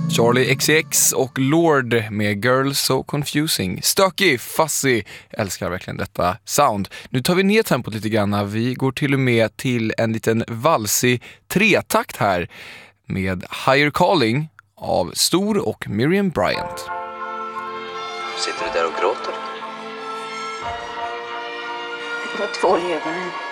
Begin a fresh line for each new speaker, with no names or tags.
Charlie XCX och Lord med Girl So Confusing. Stökig, fuzzy, älskar verkligen detta sound. Nu tar vi ner tempot lite grann. Vi går till och med till en liten valsig tretakt här med Higher Calling av Stor och Miriam Bryant.
Sitter du där och gråter?
Det var tvål i ögonen.